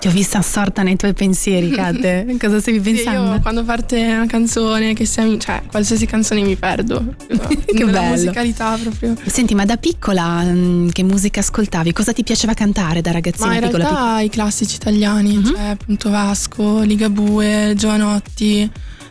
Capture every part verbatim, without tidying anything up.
Ti ho vista assorta nei tuoi pensieri, Kat. Cosa stavi pensando? Sì, io quando parte una canzone, che sia, cioè qualsiasi canzone mi perdo. Che nella bello. musicalità proprio. Senti, ma da piccola mh, che musica ascoltavi? Cosa ti piaceva cantare da ragazzina Ma in piccola? realtà i classici italiani, Mhm. cioè appunto Vasco, Ligabue, Giovanotti,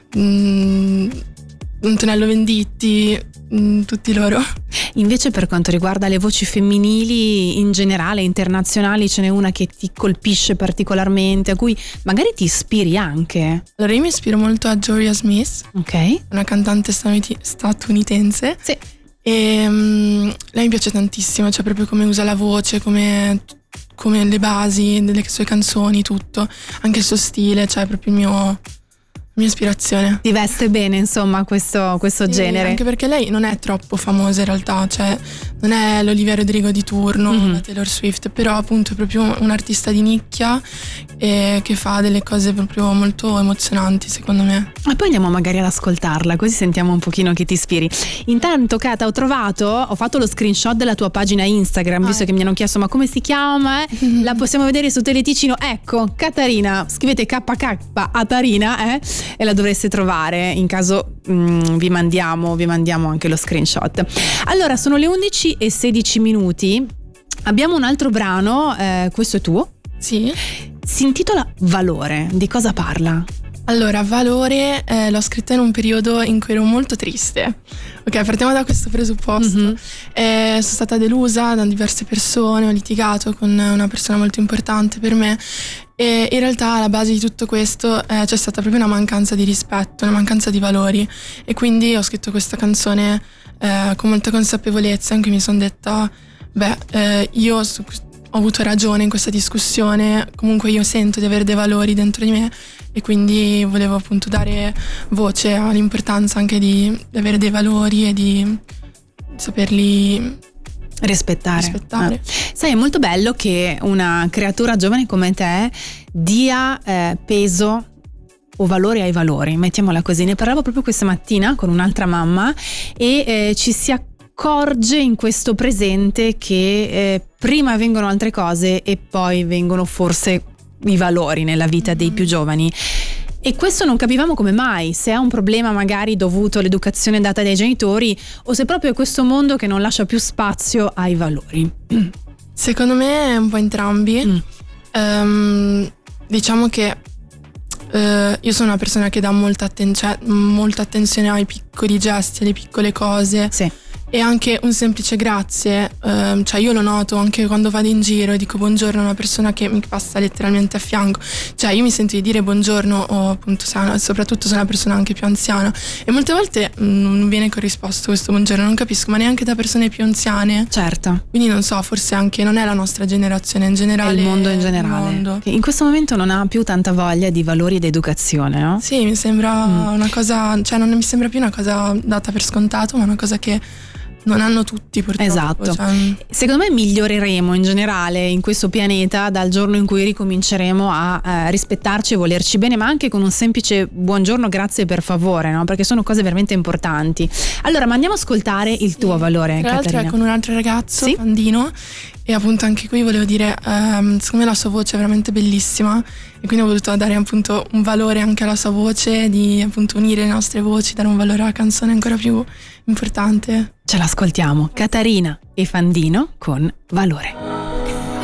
mh, Antonello Venditti, mh, tutti loro. Invece per quanto riguarda le voci femminili in generale, internazionali, ce n'è una che ti colpisce particolarmente, a cui magari ti ispiri anche? Allora io mi ispiro molto a Joria Smith, Ok? una cantante statuniti- statunitense. Sì. E um, lei mi piace tantissimo, cioè proprio come usa la voce, come, come le basi delle sue canzoni, tutto, anche il suo stile, cioè proprio il mio, la mia ispirazione. Ti veste bene, insomma, questo, questo Sì, genere. anche perché lei non è troppo famosa in realtà, cioè non è l'Olivia Rodrigo di turno, Mhm. la Taylor Swift, però appunto è proprio un artista di nicchia e che fa delle cose proprio molto emozionanti secondo me. E poi andiamo magari ad ascoltarla, così sentiamo un pochino che ti ispiri. Intanto, Kat, ho trovato, ho fatto lo screenshot della tua pagina Instagram, Ah, visto che mi hanno chiesto ma come si chiama? eh? La possiamo vedere su Teleticino. Ecco, Catarina, scrivete K K Atarina, eh? E la dovreste trovare, in caso mm, vi mandiamo, vi mandiamo anche lo screenshot. Allora, sono le undici e sedici minuti. Abbiamo un altro brano, eh, questo è tuo. Sì. Si intitola Valore. Di cosa parla? Allora, Valore eh, l'ho scritta in un periodo in cui ero molto triste. Ok, partiamo da questo presupposto. Mhm. Eh, sono stata delusa da diverse persone, ho litigato con una persona molto importante per me e in realtà alla base di tutto questo eh, c'è stata proprio una mancanza di rispetto, una mancanza di valori e quindi ho scritto questa canzone eh, con molta consapevolezza in cui mi sono detta, beh, eh, io su- ho avuto ragione in questa discussione, comunque io sento di avere dei valori dentro di me e quindi volevo appunto dare voce all'importanza anche di, di avere dei valori e di saperli Rispettare. rispettare. Ah. Sai, è molto bello che una creatura giovane come te dia eh, peso o valore ai valori, mettiamola così. Ne parlavo proprio questa mattina con un'altra mamma e eh, ci si accorge in questo presente che eh, prima vengono altre cose e poi vengono forse i valori nella vita dei più giovani. E questo non capivamo come mai, se è un problema magari dovuto all'educazione data dai genitori o se proprio è questo mondo che non lascia più spazio ai valori. Secondo me è un po' entrambi. Mm. Ehm, diciamo che eh, io sono una persona che dà molta, atten- cioè, molta attenzione ai piccoli gesti, alle piccole cose. Sì. E anche un semplice grazie, ehm, cioè io lo noto anche quando vado in giro e dico buongiorno a una persona che mi passa letteralmente a fianco, cioè io mi sento di dire buongiorno o appunto se una- soprattutto se è una persona anche più anziana e molte volte mh, non viene corrisposto questo buongiorno, non capisco, ma neanche da persone più anziane, Certo, quindi non so, forse anche non è la nostra generazione in è generale, il mondo in il generale. mondo. Che in questo momento non ha più tanta voglia di valori ed educazione, no? Sì, mi sembra Mm. una cosa, cioè non mi sembra più una cosa data per scontato, ma una cosa che non hanno tutti purtroppo. Esatto. Cioè, Secondo me miglioreremo in generale in questo pianeta dal giorno in cui ricominceremo a eh, rispettarci e volerci bene, ma anche con un semplice buongiorno, grazie, per favore, no? Perché sono cose veramente importanti. Allora, ma andiamo a ascoltare il tuo valore, tra l'altro Caterina. è con un altro ragazzo, Sì? Fandino, e appunto anche qui volevo dire, ehm, secondo me la sua voce è veramente bellissima e quindi ho voluto dare appunto un valore anche alla sua voce, di appunto unire le nostre voci, dare un valore alla canzone ancora più importante. Ce l'ascoltiamo, Caterina e Fandino con Valore.